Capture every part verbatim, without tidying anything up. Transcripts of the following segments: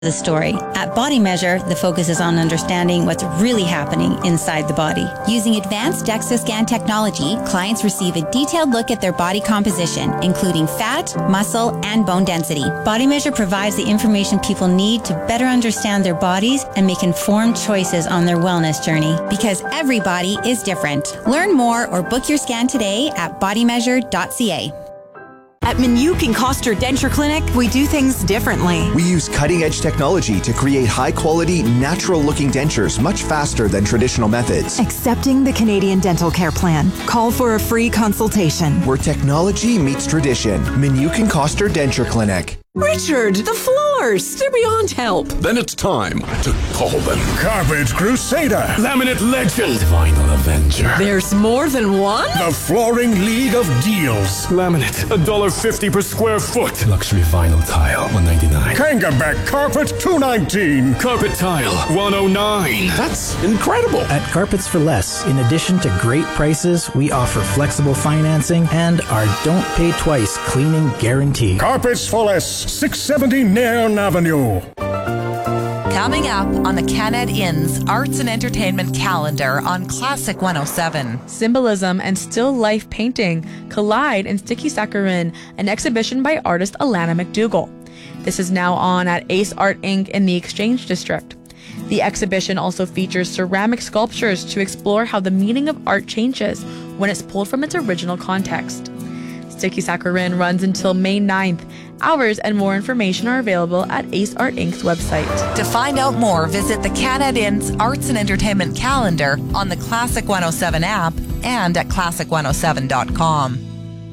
the story. At Body Measure, the focus is on understanding what's really happening inside the body. Using advanced DEXA scan technology, clients receive a detailed look at their body composition, including fat, muscle, and bone density. Body Measure provides the information people need to better understand their bodies and make informed choices on their wellness journey, because every body is different. Learn more or book your scan today at body measure dot c a. At Minuk and Koster Denture Clinic, we do things differently. We use cutting-edge technology to create high-quality, natural-looking dentures much faster than traditional methods. Accepting the Canadian Dental Care Plan. Call for a free consultation. Where technology meets tradition. Minuk and Koster Denture Clinic. Richard, the floors! They're beyond help. Then it's time to call them. Carpet Crusader. Laminate Legend. Vinyl Avenger. There's more than one? The Flooring League of Deals. Laminate, one dollar fifty per square foot. Luxury vinyl tile, one ninety-nine. Kangaback Carpet, two nineteen. Carpet tile, one oh nine. That's incredible. At Carpets for Less, in addition to great prices, we offer flexible financing and our don't pay twice cleaning guarantee. Carpets for Less. six seventy Nairn Avenue. Coming up on the Canad Inn's Arts and Entertainment calendar on Classic one oh seven. Symbolism and still life painting collide in Sticky Saccharin, an exhibition by artist Alana McDougall. This is now on at Ace Art Incorporated in the Exchange District. The exhibition also features ceramic sculptures to explore how the meaning of art changes when it's pulled from its original context. Sticky Saccharin runs until May ninth. Hours and more information are available at Ace Art Incorporated's website. To find out more, visit the Canad Inn's Arts and Entertainment calendar on the Classic one oh seven app and at classic one oh seven dot com.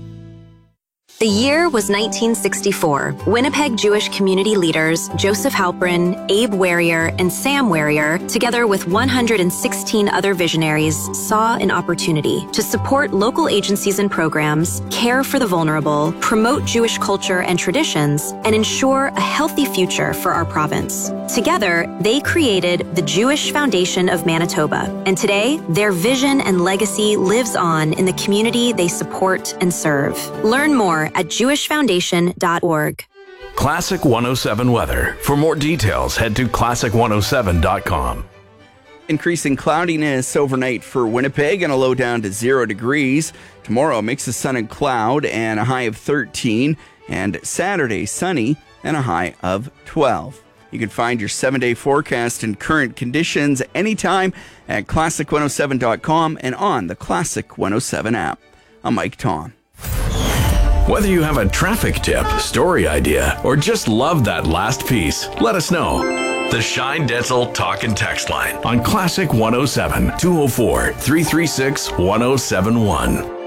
The year was nineteen sixty-four. Winnipeg Jewish community leaders Joseph Halprin, Abe Warrior, and Sam Warrior, together with one hundred sixteen other visionaries, saw an opportunity to support local agencies and programs, care for the vulnerable, promote Jewish culture and traditions, and ensure a healthy future for our province. Together, they created the Jewish Foundation of Manitoba, and today, their vision and legacy lives on in the community they support and serve. Learn more at jewish foundation dot org. Classic one oh seven weather. For more details, head to classic one oh seven dot com. Increasing cloudiness overnight for Winnipeg and a low down to zero degrees. Tomorrow, a mix of sun and cloud and a high of thirteen. And Saturday, sunny and a high of twelve. You can find your seven-day forecast and current conditions anytime at classic one oh seven dot com and on the Classic one oh seven app. I'm Mike Tom. Whether you have a traffic tip, story idea, or just love that last piece, let us know. The Shine Dental Talk and Text line on Classic one oh seven, two oh four, three three six, one oh seven one.